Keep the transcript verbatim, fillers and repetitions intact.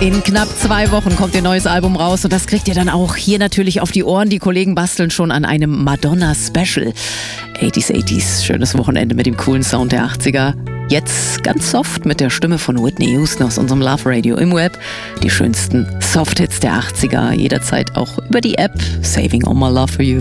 In knapp zwei Wochen kommt ihr neues Album raus und das kriegt ihr dann auch hier natürlich auf die Ohren. Die Kollegen basteln schon an einem Madonna-Special. achtziger, achtziger, schönes Wochenende mit dem coolen Sound der achtziger. Jetzt ganz soft mit der Stimme von Whitney Houston aus unserem Love Radio im Web. Die schönsten Soft-Hits der achtziger, jederzeit auch über die App Saving All My Love For You.